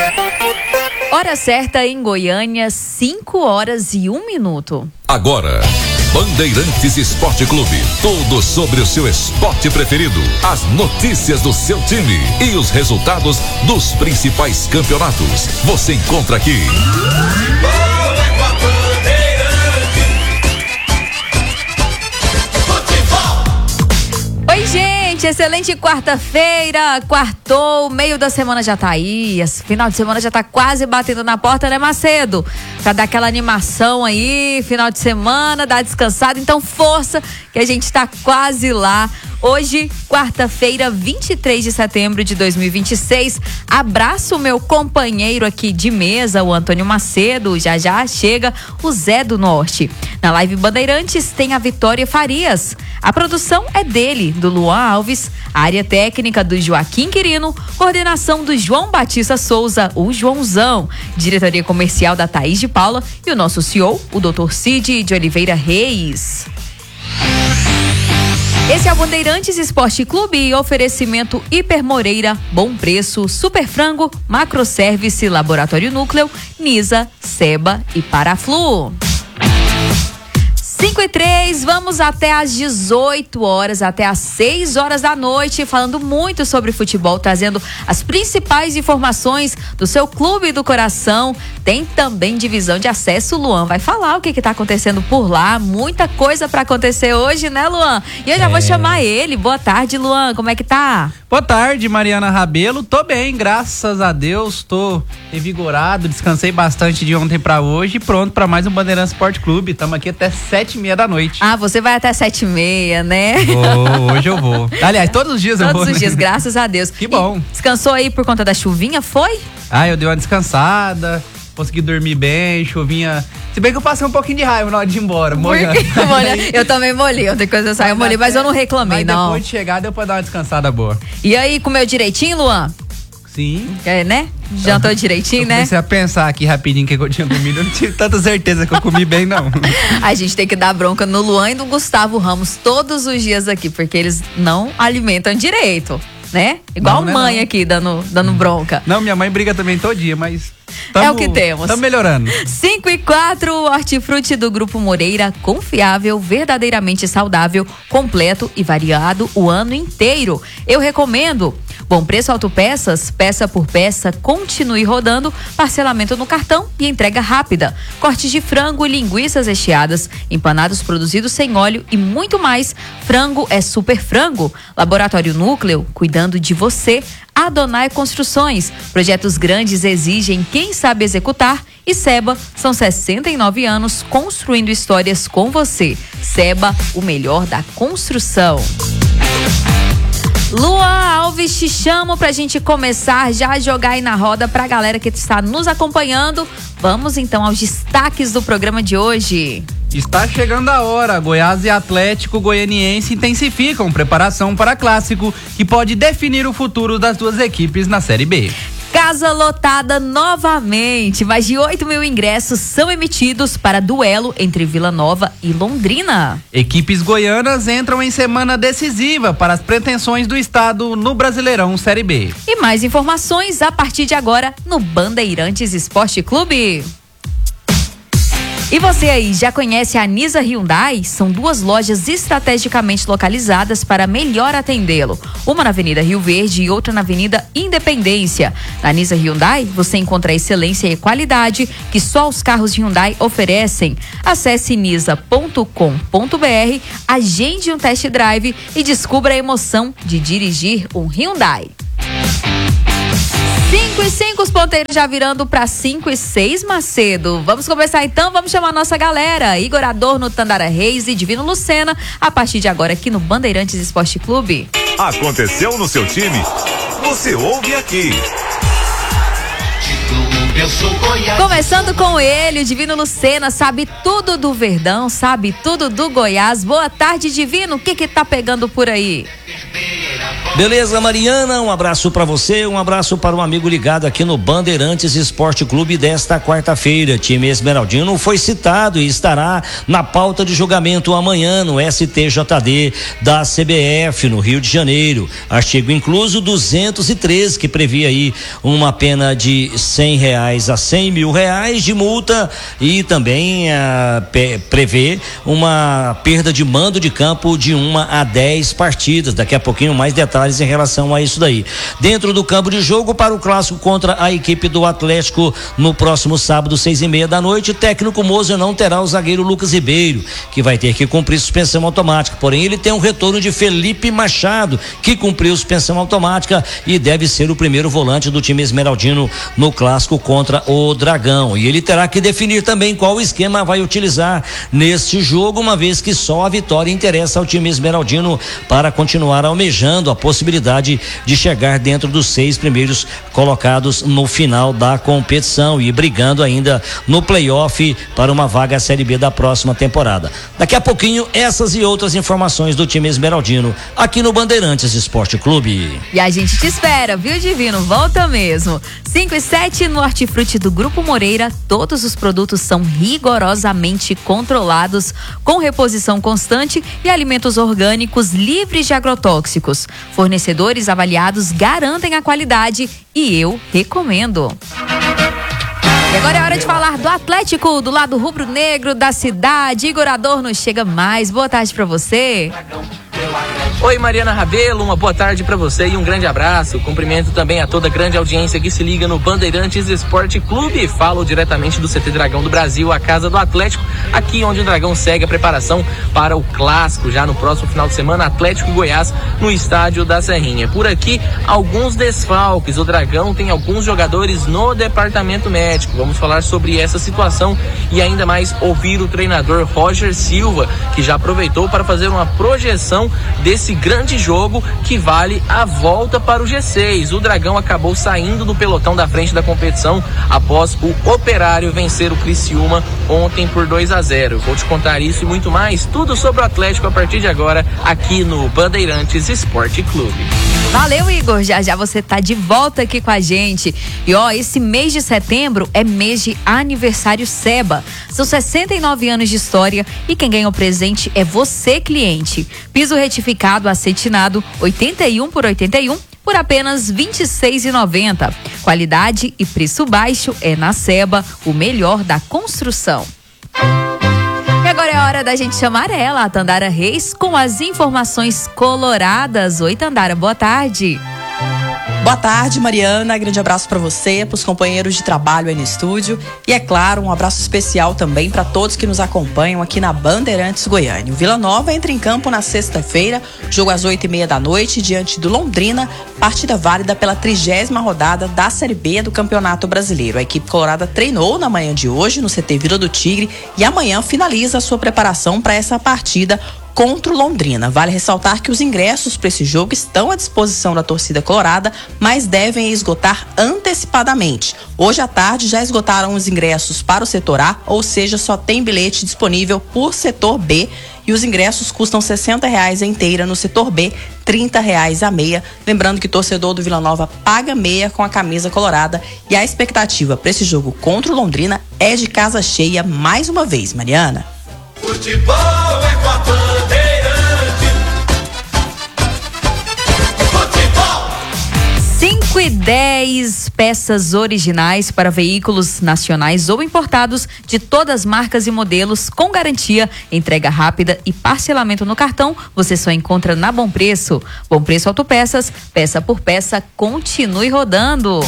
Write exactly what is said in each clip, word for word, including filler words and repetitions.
Hora certa em Goiânia, cinco horas e um minuto. Agora, Bandeirantes Esporte Clube. Tudo sobre o seu esporte preferido. As notícias do seu time e os resultados dos principais campeonatos. Você encontra aqui. Oi, gente, excelente quarta-feira, quartou, meio da semana já tá aí, esse final de semana já tá quase batendo na porta, né, Macedo? Pra dar aquela animação aí, final de semana, dar descansado, então força que a gente tá quase lá. Hoje, quarta-feira, vinte e três de setembro de dois mil e vinte e seis. Abraço meu companheiro aqui de mesa, o Antônio Macedo. Já já chega o Zé do Norte. Na Live Bandeirantes tem a Vitória Farias. A produção é dele, do Luan Alves. A área técnica do Joaquim Quirino. Coordenação do João Batista Souza, o Joãozão. Diretoria comercial da Thaís de Paula. E o nosso C E O, o doutor Cid de Oliveira Reis. Esse é o Bandeirantes Esporte Clube, oferecimento Hiper Moreira, Bom Preço, Super Frango, Macroservice, Laboratório Núcleo, Nisa, Seba e Paraflu. cinco e três, vamos até às dezoito horas, até às seis horas da noite, falando muito sobre futebol, trazendo as principais informações do seu clube do coração. Tem também divisão de acesso, o Luan vai falar o que que tá acontecendo por lá, muita coisa pra acontecer hoje, né, Luan? E eu já é. vou chamar ele. Boa tarde, Luan, como é que tá? Boa tarde, Mariana Rabelo, tô bem, graças a Deus, tô revigorado, descansei bastante de ontem pra hoje e pronto pra mais um Bandeirantes Esporte Clube, estamos aqui até sete e meia da noite. Ah, você vai até sete e meia, né? Vou, hoje eu vou. Aliás, todos os dias eu todos vou. Todos os né? dias, graças a Deus. Que bom. E descansou aí por conta da chuvinha, foi? Ah, eu dei uma descansada, consegui dormir bem, chuvinha... Se bem que eu passei um pouquinho de raiva na hora de ir embora, molhando. Eu também molhei, ontem quando eu saí, eu molhei, mas eu não reclamei, mas não. Depois de chegar, deu pra dar uma descansada boa. E aí, comeu direitinho, Luan? Sim. É, né? Jantou direitinho, eu né? Comecei a pensar aqui rapidinho o que eu tinha comido, eu não tive tanta certeza que eu comi bem, não. A gente tem que dar bronca no Luan e no Gustavo Ramos todos os dias aqui, porque eles não alimentam direito, né? Igual não, mãe não. aqui dando, dando bronca. Não, minha mãe briga também todo dia, mas... Tamo, é o que temos. Estamos melhorando. cinco e quatro, o Hortifruti do Grupo Moreira, confiável, verdadeiramente saudável, completo e variado o ano inteiro. Eu recomendo. Bom Preço Autopeças, peça por peça, continue rodando, parcelamento no cartão e entrega rápida. Cortes de frango, linguiças recheadas, empanados produzidos sem óleo e muito mais. Frango é Super Frango. Laboratório Núcleo, cuidando de você. Adonai Construções, projetos grandes exigem quem sabe executar. E Seba, são sessenta e nove anos construindo histórias com você. Seba, o melhor da construção. Luan Alves, te chamo pra gente começar já a jogar aí na roda pra galera que está nos acompanhando. Vamos então aos destaques do programa de hoje. Está chegando a hora. Goiás e Atlético Goianiense intensificam preparação para clássico que pode definir o futuro das duas equipes na Série B. Casa lotada novamente. Mais de oito mil ingressos são emitidos para duelo entre Vila Nova e Londrina. Equipes goianas entram em semana decisiva para as pretensões do estado no Brasileirão Série B. E mais informações a partir de agora no Bandeirantes Esporte Clube. E você aí, já conhece a Nisa Hyundai? São duas lojas estrategicamente localizadas para melhor atendê-lo. Uma na Avenida Rio Verde e outra na Avenida Independência. Na Nisa Hyundai, você encontra a excelência e qualidade que só os carros Hyundai oferecem. Acesse nisa ponto com ponto br, agende um test drive e descubra a emoção de dirigir um Hyundai. cinco e cinco, os ponteiros já virando para cinco e seis, Macedo. Vamos começar então, vamos chamar a nossa galera. Igor Adorno, Tandara Reis e Divino Lucena, a partir de agora aqui no Bandeirantes Esporte Clube. Aconteceu no seu time? Você ouve aqui. Começando com ele, o Divino Lucena, sabe tudo do Verdão, sabe tudo do Goiás. Boa tarde, Divino, o que que tá pegando por aí? Beleza, Mariana, um abraço para você, um abraço para um amigo ligado aqui no Bandeirantes Esporte Clube desta quarta-feira. Time esmeraldino foi citado e estará na pauta de julgamento amanhã no S T J D da C B F no Rio de Janeiro. Artigo incluso duzentos e três, que previa aí uma pena de cem reais a cem mil reais de multa e também ah, pe- prevê uma perda de mando de campo de uma a dez partidas. Daqui a pouquinho mais detalhes em relação a isso daí. Dentro do campo de jogo para o clássico contra a equipe do Atlético no próximo sábado, seis e meia da noite, técnico Moser não terá o zagueiro Lucas Ribeiro, que vai ter que cumprir suspensão automática. Porém, ele tem um retorno de Felipe Machado, que cumpriu suspensão automática e deve ser o primeiro volante do time esmeraldino no clássico contra o Dragão. E ele terá que definir também qual esquema vai utilizar neste jogo, uma vez que só a vitória interessa ao time esmeraldino para continuar almejando a possibilidade possibilidade de chegar dentro dos seis primeiros colocados no final da competição e brigando ainda no playoff para uma vaga Série B da próxima temporada. Daqui a pouquinho, essas e outras informações do time esmeraldino aqui no Bandeirantes Esporte Clube. E a gente te espera, viu, Divino? Volta mesmo. cinco e sete no Hortifruti do Grupo Moreira, todos os produtos são rigorosamente controlados, com reposição constante e alimentos orgânicos livres de agrotóxicos. Fornecedores avaliados garantem a qualidade e eu recomendo. E agora é hora de falar do Atlético, do lado rubro-negro da cidade. Igor Adorno chega mais. Boa tarde pra você. Oi, Mariana Rabelo, uma boa tarde para você e um grande abraço. Cumprimento também a toda a grande audiência que se liga no Bandeirantes Esporte Clube. Falo diretamente do C T Dragão do Brasil, a casa do Atlético, aqui onde o Dragão segue a preparação para o clássico já no próximo final de semana, Atlético e Goiás, no estádio da Serrinha. Por aqui, alguns desfalques. O Dragão tem alguns jogadores no departamento médico. Vamos falar sobre essa situação e ainda mais ouvir o treinador Roger Silva, que já aproveitou para fazer uma projeção desse grande jogo que vale a volta para o G seis. O Dragão acabou saindo do pelotão da frente da competição após o Operário vencer o Criciúma ontem por dois a zero. Vou te contar isso e muito mais, tudo sobre o Atlético a partir de agora aqui no Bandeirantes Esporte Clube. Valeu, Igor, já já você tá de volta aqui com a gente. E ó, esse mês de setembro é mês de aniversário Seba. São sessenta e nove anos de história e quem ganha o presente é você, cliente. Piso retificado acetinado oitenta e um por oitenta e um por apenas vinte e seis reais e noventa centavos. Qualidade e preço baixo é na Seba, o melhor da construção. E agora é hora da gente chamar ela, a Tandara Reis, com as informações coloradas. Oi, Tandara, boa tarde. Boa tarde, Mariana. Grande abraço para você, para os companheiros de trabalho aí no estúdio. E, é claro, um abraço especial também para todos que nos acompanham aqui na Bandeirantes Goiânia. O Vila Nova entra em campo na sexta-feira, jogo às oito e meia da noite, diante do Londrina, partida válida pela trigésima rodada da Série B do Campeonato Brasileiro. A equipe colorada treinou na manhã de hoje no C T Vila do Tigre e amanhã finaliza a sua preparação para essa partida contra o Londrina. Vale ressaltar que os ingressos para esse jogo estão à disposição da torcida colorada, mas devem esgotar antecipadamente. Hoje à tarde já esgotaram os ingressos para o setor A, ou seja, só tem bilhete disponível por setor B, e os ingressos custam sessenta reais a inteira no setor B, trinta reais a meia. Lembrando que o torcedor do Vila Nova paga meia com a camisa colorada, e a expectativa para esse jogo contra o Londrina é de casa cheia mais uma vez, Mariana. Futebol é com a Bandeirante. Futebol. cinco e dez peças originais para veículos nacionais ou importados de todas as marcas e modelos, com garantia, entrega rápida e parcelamento no cartão. Você só encontra na Bom Preço. Bom Preço Autopeças, peça por peça, continue rodando.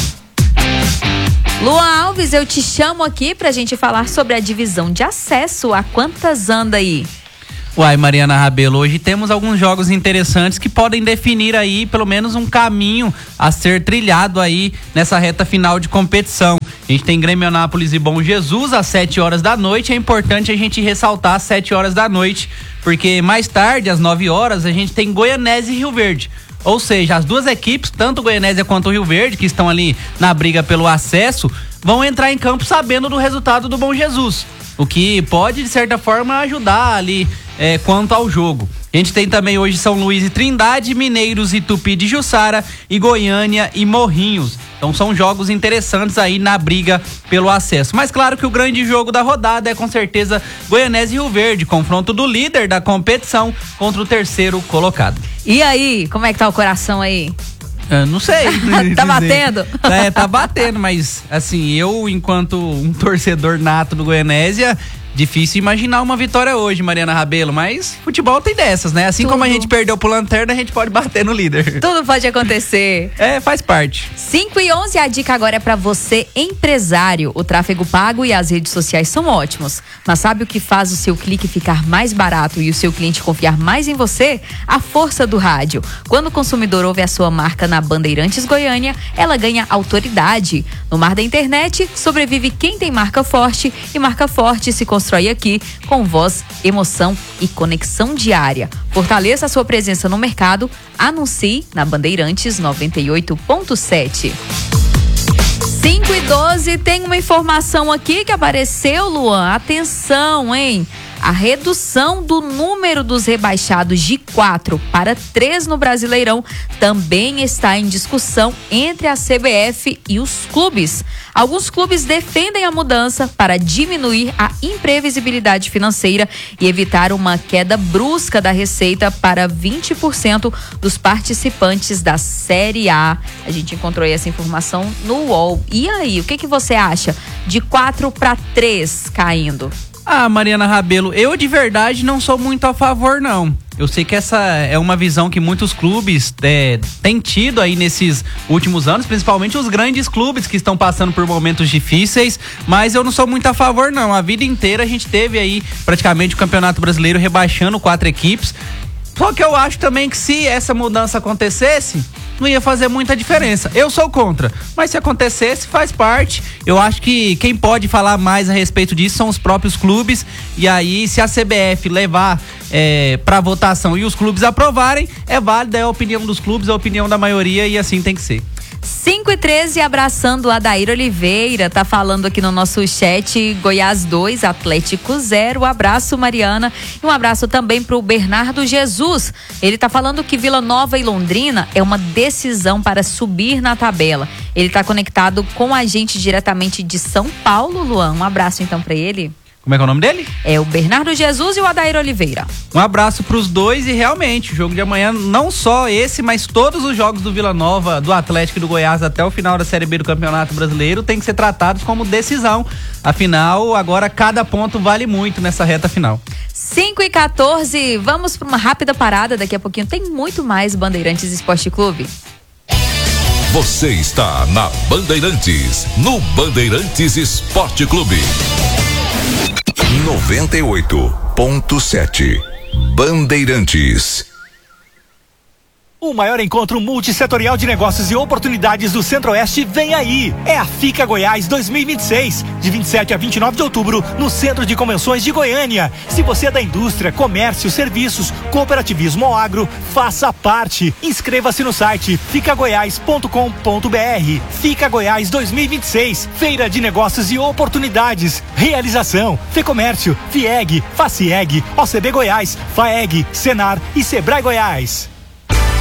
Luan Alves, eu te chamo aqui pra gente falar sobre a divisão de acesso. A quantas anda aí? Uai, Mariana Rabelo, hoje temos alguns jogos interessantes que podem definir aí pelo menos um caminho a ser trilhado aí nessa reta final de competição. A gente tem Grêmio Anápolis e Bom Jesus às sete horas da noite. É importante a gente ressaltar às sete horas da noite, porque mais tarde, às nove horas, a gente tem Goianésia e Rio Verde. Ou seja, as duas equipes, tanto Goianésia quanto o Rio Verde, que estão ali na briga pelo acesso, vão entrar em campo sabendo do resultado do Bom Jesus, o que pode, de certa forma, ajudar ali é, quanto ao jogo. A gente tem também hoje São Luís e Trindade, Mineiros e Tupi de Jussara e Goiânia e Morrinhos. Então são jogos interessantes aí na briga pelo acesso. Mas claro que o grande jogo da rodada é com certeza Goianese e Rio Verde, confronto do líder da competição contra o terceiro colocado. E aí, como é que tá o coração aí? Eu não sei. Tá batendo? É, tá batendo, mas assim, eu enquanto um torcedor nato do Goianésia, difícil imaginar uma vitória hoje, Mariana Rabelo, mas futebol tem dessas, né? Assim Tudo. como a gente perdeu pro Lanterna, a gente pode bater no líder. Tudo pode acontecer. É, faz parte. cinco e onze, a dica agora é pra você, empresário. O tráfego pago e as redes sociais são ótimos, mas sabe o que faz o seu clique ficar mais barato e o seu cliente confiar mais em você? A força do rádio. Quando o consumidor ouve a sua marca na Bandeirantes Goiânia, ela ganha autoridade. No mar da internet, sobrevive quem tem marca forte, e marca forte se constrói aqui com voz, emoção e conexão diária. Fortaleça a sua presença no mercado. Anuncie na Bandeirantes noventa e oito ponto sete. cinco e doze, tem uma informação aqui que apareceu, Luan. Atenção, hein? A redução do número dos rebaixados de quatro para três no Brasileirão também está em discussão entre a C B F e os clubes. Alguns clubes defendem a mudança para diminuir a imprevisibilidade financeira e evitar uma queda brusca da receita para vinte por cento dos participantes da Série A. A gente encontrou essa informação no U O L. E aí, o que, que você acha de quatro para três caindo? Ah, Mariana Rabelo, eu de verdade não sou muito a favor, não. Eu sei que essa é uma visão que muitos clubes é, têm tido aí nesses últimos anos, principalmente os grandes clubes que estão passando por momentos difíceis, mas eu não sou muito a favor, não. A vida inteira a gente teve aí praticamente o Campeonato Brasileiro rebaixando quatro equipes. Só que eu acho também que se essa mudança acontecesse, não ia fazer muita diferença. Eu sou contra, mas se acontecesse, faz parte. Eu acho que quem pode falar mais a respeito disso são os próprios clubes. E aí, se a C B F levar é, para votação e os clubes aprovarem, é válida, é a opinião dos clubes, é a opinião da maioria e assim tem que ser. cinco e treze, abraçando o Adair Oliveira, tá falando aqui no nosso chat, Goiás dois, Atlético zero, abraço Mariana, e um abraço também pro Bernardo Jesus, ele tá falando que Vila Nova e Londrina é uma decisão para subir na tabela, ele tá conectado com a gente diretamente de São Paulo, Luan, um abraço então pra ele. Como é que é o nome dele? É o Bernardo Jesus e o Adair Oliveira. Um abraço pros dois e realmente, o jogo de amanhã, não só esse, mas todos os jogos do Vila Nova, do Atlético e do Goiás até o final da Série B do Campeonato Brasileiro tem que ser tratados como decisão. Afinal, agora cada ponto vale muito nessa reta final. cinco e quatorze, vamos para uma rápida parada, daqui a pouquinho tem muito mais Bandeirantes Esporte Clube. Você está na Bandeirantes, no Bandeirantes Esporte Clube. noventa e oito ponto sete Bandeirantes. O maior encontro multissetorial de negócios e oportunidades do Centro-Oeste vem aí. É a FICA Goiás dois mil e vinte e seis, de vinte e sete a vinte e nove de outubro, no Centro de Convenções de Goiânia. Se você é da indústria, comércio, serviços, cooperativismo ou agro, faça parte. Inscreva-se no site fica goiás ponto com ponto br. FICA Goiás dois mil e vinte e seis, Feira de Negócios e Oportunidades. Realização: Fecomércio, FIEG, Facieg, O C B Goiás, FAEG, Senar e Sebrae Goiás.